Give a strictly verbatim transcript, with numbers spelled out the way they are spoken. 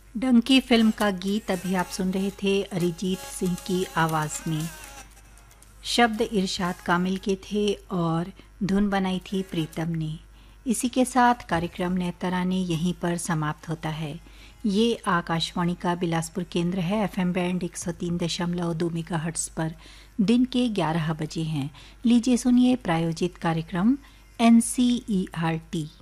Dunki film का गीत अभी आप सुन रहे थे अरिजीत सिंह की आवाज़ में। शब्द इरशाद कामिल के थे और धुन बनाई थी प्रीतम ने। इसी के साथ कार्यक्रम नेतराने यहीं पर समाप्त होता है। ये आकाशवाणी का बिलासपुर केंद्र है। एफएम बैंड एक सौ तीन दशमलव दो मेगाहर्ट्ज़ पर दिन के ग्यारह बजे हैं। लीजिए सुनिए प्रायोजित कार्यक्रम एनसीईआरटी।